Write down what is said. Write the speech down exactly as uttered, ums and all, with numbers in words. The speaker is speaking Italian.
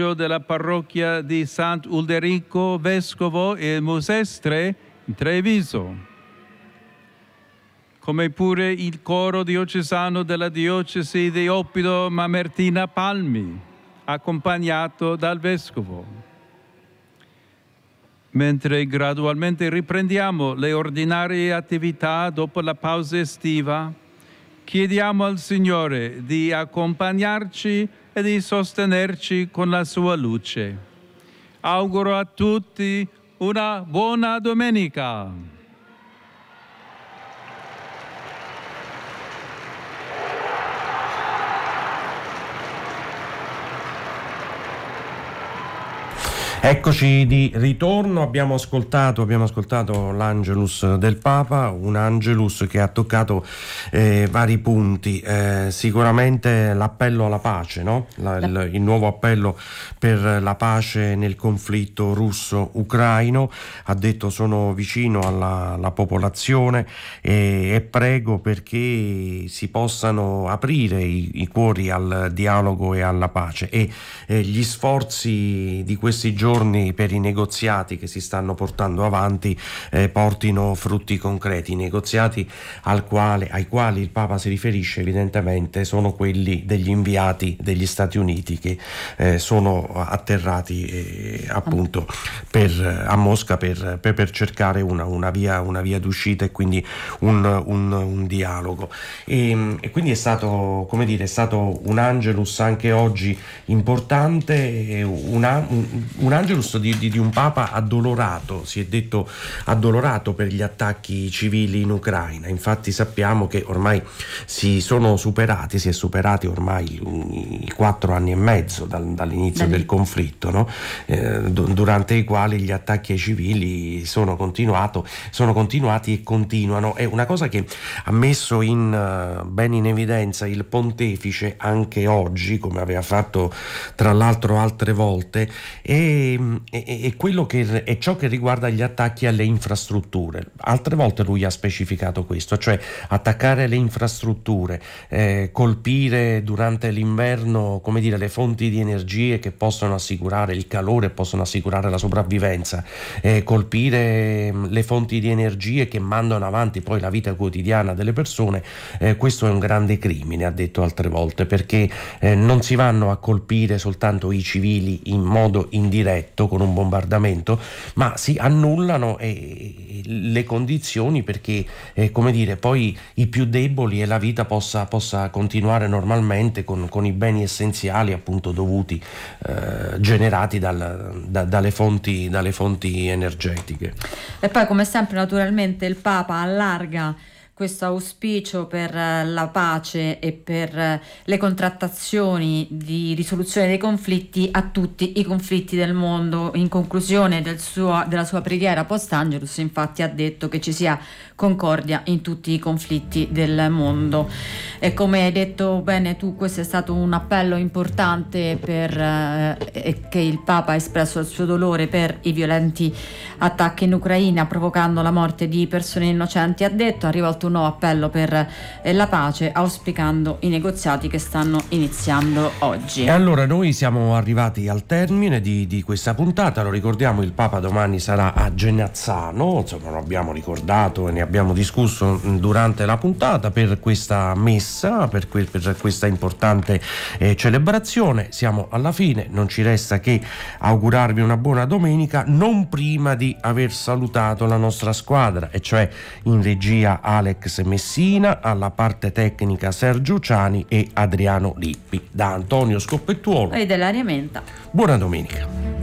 della parrocchia di Sant'Ulderico Vescovo e Musestre in Treviso, come pure il coro diocesano della diocesi di Oppido Mamertina Palmi, accompagnato dal Vescovo. Mentre gradualmente riprendiamo le ordinarie attività dopo la pausa estiva, chiediamo al Signore di accompagnarci e di sostenerci con la sua luce. Auguro a tutti una buona domenica. Eccoci di ritorno, abbiamo ascoltato, abbiamo ascoltato l'Angelus del Papa, un Angelus che ha toccato eh, vari punti, eh, sicuramente l'appello alla pace, no? La, il, il nuovo appello per la pace nel conflitto russo-ucraino, ha detto sono vicino alla, alla popolazione e, e prego perché si possano aprire i, i cuori al dialogo e alla pace e eh, gli sforzi di questi giorni per i negoziati che si stanno portando avanti eh, portino frutti concreti. I negoziati al quale, ai quali il Papa si riferisce evidentemente sono quelli degli inviati degli Stati Uniti che eh, sono atterrati eh, appunto per, a Mosca per, per, per cercare una, una, via, una via d'uscita e quindi un, un, un dialogo e, e quindi è stato, come dire, è stato un Angelus anche oggi importante, una, un, un Angelus di, di, di un Papa addolorato, si è detto addolorato per gli attacchi civili in Ucraina. Infatti sappiamo che ormai si sono superati, si è superati ormai i quattro anni e mezzo dal, dall'inizio del conflitto, no? eh, durante i quali gli attacchi ai civili sono, continuato, sono continuati e continuano. È una cosa che ha messo in, uh, ben in evidenza il pontefice anche oggi, come aveva fatto tra l'altro altre volte, e è quello che è ciò che riguarda gli attacchi alle infrastrutture. Altre volte lui ha specificato questo, cioè attaccare le infrastrutture, eh, colpire durante l'inverno, come dire, le fonti di energie che possono assicurare il calore, possono assicurare la sopravvivenza, eh, colpire le fonti di energie che mandano avanti poi la vita quotidiana delle persone. Eh, questo è un grande crimine, ha detto altre volte, perché eh, non si vanno a colpire soltanto i civili in modo indiretto con un bombardamento, ma si annullano eh, le condizioni perché eh, come dire, poi i più deboli e la vita possa, possa continuare normalmente con, con i beni essenziali appunto dovuti, eh, generati dal, da, dalle fonti, dalle fonti energetiche. E poi come sempre naturalmente il Papa allarga questo auspicio per la pace e per le contrattazioni di risoluzione dei conflitti a tutti i conflitti del mondo. In conclusione del suo, della sua preghiera post-Angelus, infatti, ha detto che ci sia concordia in tutti i conflitti del mondo. E come hai detto bene tu, questo è stato un appello importante per eh, che il Papa ha espresso il suo dolore per i violenti attacchi in Ucraina, provocando la morte di persone innocenti. Ha detto, ha rivolto un nuovo appello per eh, la pace, auspicando i negoziati che stanno iniziando oggi. E allora noi siamo arrivati al termine di, di questa puntata. Lo ricordiamo, il Papa domani sarà a Genazzano, insomma lo abbiamo ricordato e ne abbiamo discusso durante la puntata per questa messa, per, que- per questa importante eh, celebrazione. Siamo alla fine, non ci resta che augurarvi una buona domenica, non prima di aver salutato la nostra squadra, e cioè in regia Alex Messina, alla parte tecnica Sergio Ciani e Adriano Lippi. Da Antonio Scoppettuolo e dell'Aria Menta. Buona domenica.